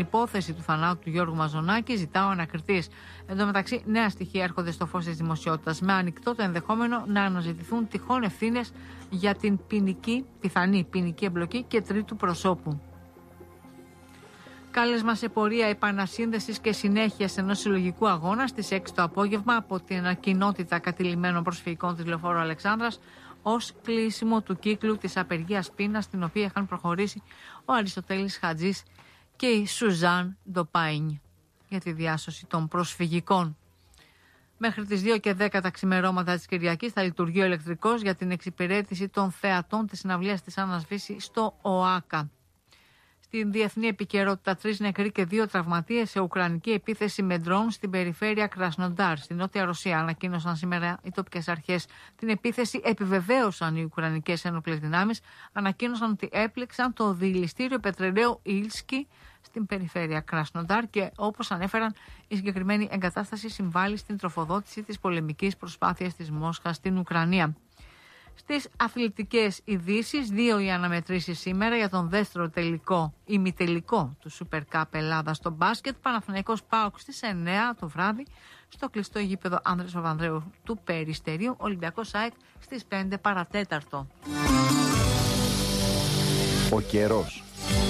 υπόθεση του θανάτου του Γιώργου Μαζονάκη, ζητά ο ανακριτής. Εν τω μεταξύ, νέα στοιχεία έρχονται στο φως της δημοσιότητας, με ανοιχτό το ενδεχόμενο να αναζητηθούν τυχόν ευθύνες για την πιθανή ποινική εμπλοκή και τρίτου προσώπου. Κάλεσμα σε πορεία επανασύνδεσης και συνέχειας ενός συλλογικού αγώνα στις 6 το απόγευμα από την κοινότητα κατηλημμένων προσφυγικών της Λεωφόρου Αλεξάνδρας ως κλείσιμο του κύκλου της απεργίας πείνας, στην οποία είχαν προχωρήσει ο Αριστοτέλης Χατζής και η Σουζάν Ντοπάινι για τη διάσωση των προσφυγικών. Μέχρι τις 2 και 10 τα ξημερώματα της Κυριακής θα λειτουργεί ο ηλεκτρικός για την εξυπηρέτηση των θεατών της συναυλίας της Άννας Βύση στο ΟΑΚΑ. Στην διεθνή επικαιρότητα, 3 νεκροί και 2 τραυματίες σε ουκρανική επίθεση με ντρόουν στην περιφέρεια Κρασνοντάρ, στην Νότια Ρωσία. Ανακοίνωσαν σήμερα οι τοπικές αρχές. Την επίθεση επιβεβαίωσαν οι ουκρανικές ένοπλες δυνάμεις. Ανακοίνωσαν ότι έπληξαν το διηλιστήριο πετρελαίου Ήλσκι στην περιφέρεια Κρασνοντάρ και, όπως ανέφεραν, η συγκεκριμένη εγκατάσταση συμβάλλει στην τροφοδότηση της πολεμικής προσπάθειας της Μόσχας στην Ουκρανία. Στις αθλητικές ειδήσεις, 2 οι αναμετρήσεις σήμερα για τον δεύτερο τελικό ημιτελικό του Super Cup Ελλάδα στο μπάσκετ. Παναθηναϊκός ΠΑΟΚ στις 9 το βράδυ στο κλειστό γήπεδο Άνδρες Παπανδρέου του Περιστερίου. Ολυμπιακός ΑΕΚ στις 5 παρατέταρτο. Ο καιρός.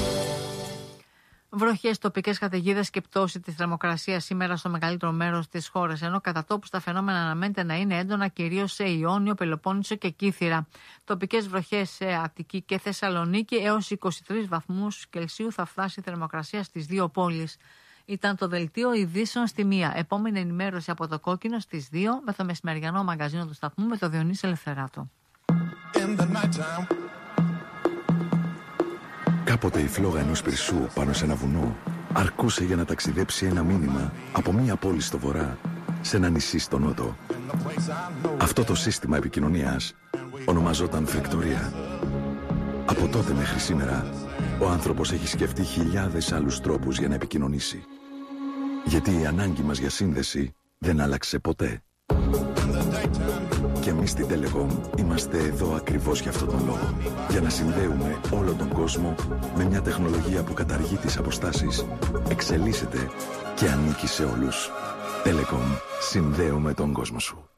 Βροχές, τοπικές καταιγίδες και πτώση της θερμοκρασίας σήμερα στο μεγαλύτερο μέρος της χώρας, ενώ κατά τόπους τα φαινόμενα αναμένεται να είναι έντονα κυρίως σε Ιόνιο, Πελοπόννησο και Κύθυρα. Τοπικές βροχές σε Αττική και Θεσσαλονίκη, έως 23 βαθμούς Κελσίου θα φτάσει η θερμοκρασία στις 2 πόλεις. Ήταν το δελτίο ειδήσεων στη 1. Επόμενη ενημέρωση από το Κόκκινο στις 2 με το μεσημεριανό μαγκαζίνο του σταθμού με το Διονύση Ελευθεράτο. Κάποτε η φλόγα ενός πυρσού πάνω σε ένα βουνό αρκούσε για να ταξιδέψει ένα μήνυμα από μία πόλη στο βορρά σε ένα νησί στο νότο. Αυτό το σύστημα επικοινωνίας ονομαζόταν φρεκτορία. Από τότε μέχρι σήμερα, ο άνθρωπος έχει σκεφτεί χιλιάδες άλλους τρόπους για να επικοινωνήσει. Γιατί η ανάγκη μας για σύνδεση δεν άλλαξε ποτέ. Και εμείς στην Telecom είμαστε εδώ ακριβώς για αυτόν τον λόγο. Για να συνδέουμε όλο τον κόσμο με μια τεχνολογία που καταργεί τις αποστάσεις, εξελίσσεται και ανήκει σε όλους. Telecom, συνδέουμε τον κόσμο σου.